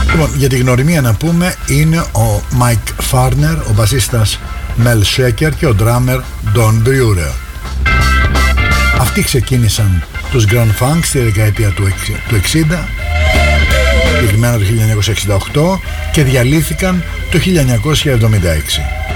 Λοιπόν, για την γνωριμία να πούμε, είναι ο Mike Farner, ο μπασίστας Mel Shaker και ο drummer Don Brewer. Αυτοί ξεκίνησαν τους Grand Funk στη δεκαετία του 60, συγκεκριμένα το 1968, και διαλύθηκαν το 1976.